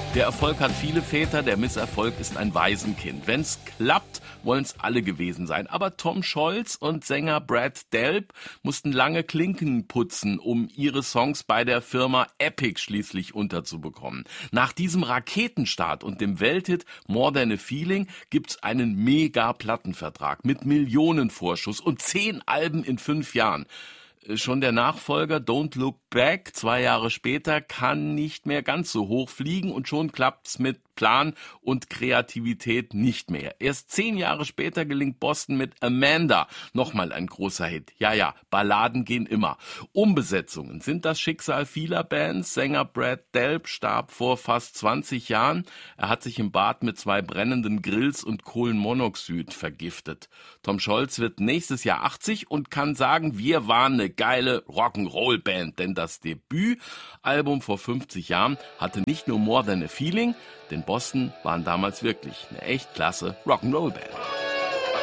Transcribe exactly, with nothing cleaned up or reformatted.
Der Erfolg hat viele Väter, der Misserfolg ist ein Waisenkind. Wenn's klappt, wollen's alle gewesen sein. Aber Tom Scholz und Sänger Brad Delp mussten lange Klinken putzen, um ihre Songs bei der Firma Epic schließlich unterzubekommen. Nach diesem Raketenstart und dem Welthit More Than a Feeling gibt's einen Mega-Plattenvertrag mit Millionenvorschuss und zehn Alben in fünf Jahren. Schon der Nachfolger Don't Look Back, zwei Jahre später, kann nicht mehr ganz so hoch fliegen und schon klappt's mit Plan und Kreativität nicht mehr. Erst zehn Jahre später gelingt Boston mit Amanda nochmal ein großer Hit. Ja, ja, Balladen gehen immer. Umbesetzungen sind das Schicksal vieler Bands. Sänger Brad Delp starb vor fast zwanzig Jahren. Er hat sich im Bad mit zwei brennenden Grills und Kohlenmonoxid vergiftet. Tom Scholz wird nächstes Jahr achtzig und kann sagen, wir waren eine geile Rock'n'Roll-Band, denn das Debütalbum vor fünfzig Jahren hatte nicht nur More Than a Feeling, denn Boston waren damals wirklich eine echt klasse Rock'n'Roll-Band.